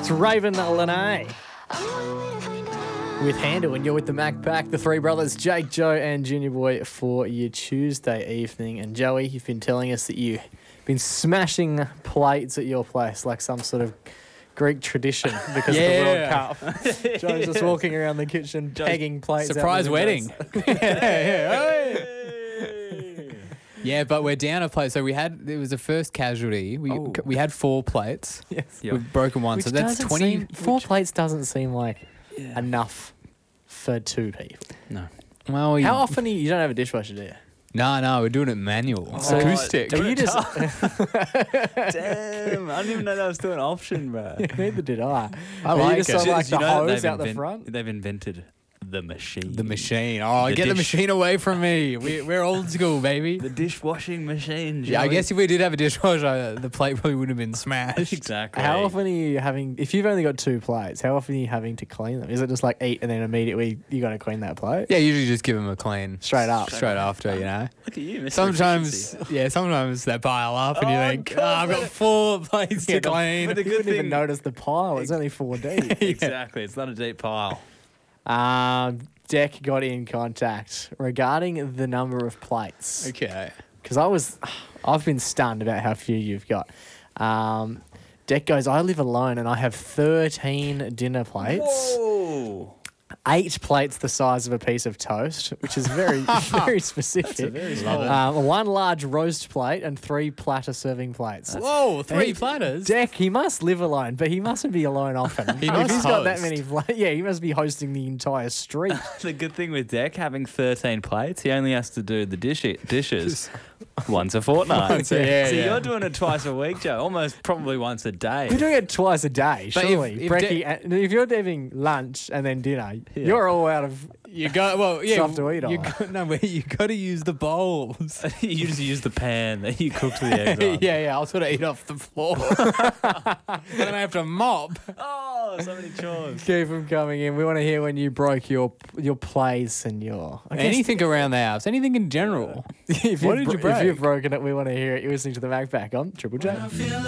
It's Raven Lene with Handle, and you're with the Mac Pack, the three brothers, Jake, Joe, and Junior Boy for your Tuesday evening. And Joey, you've been telling us that you've been smashing plates at your place like some sort of Greek tradition because of the World Cup. Joe's just walking around the kitchen, pegging plates. Surprise wedding. Yeah, but we're down a plate. So it was the first casualty. We had 4 plates. Yes. Yep. We've broken one. Which so that's 20. 4 plates doesn't seem like enough for 2 people. No. Well, How often you don't have a dishwasher, do you? No, we're doing it manual. So acoustic. Do you just... Damn, I didn't even know that was still an option, bro. Neither did I. I like just it. on, like Do you the know that hose out the front. They've invented the machine. The machine. Oh, The get the dish- machine away from me. We're old school, baby. The dishwashing machine, Yeah, I Joey. guess if we did have a dishwasher, the plate probably would have been smashed. Exactly. How often are you having... If you've only got 2 plates, how often are you having to clean them? Is it just like eat and then immediately you got to clean that plate? Yeah, usually just give them a clean. Straight up. Straight after, you know. Look at you, Mr. Sometimes Efficiency. they pile up and you Oh, think, God. I've got 4 plates to the- clean. but the You good wouldn't even thing- notice the pile. It's only 4 deep. Exactly. It's not a deep pile. Deck got in contact regarding the number of plates. Okay. Because I've been stunned about how few you've got. Deck goes, I live alone and I have 13 dinner plates. Whoa. 8 plates the size of a piece of toast, which is very, very specific. very small. 1 large roast plate and 3 platter serving plates. Whoa, 3 Hey, platters? Deck, he must live alone, but he mustn't be alone often. He If must he's got that host. many plates, he must be hosting the entire street. The good thing with Deck having 13 plates, he only has to do the dishes once a fortnight. So, yeah, so yeah. you're doing it twice a week, Joe. Almost probably once a day. We're doing it twice a day, But surely. if If you're having lunch and then dinner, you're all out of... You got Stuff to eat on. you got to use the bowls. You just use the pan that you cooked the eggs on. yeah, I'll sort of eat off the floor. And then I have to mop. Oh, so many chores. Keep them coming in. We want to hear when you broke your place and your... I guess Anything around the house, anything in general. if What you've did you If you've break? broken it, we want to hear it. You're listening to the Mac Pack on Triple J.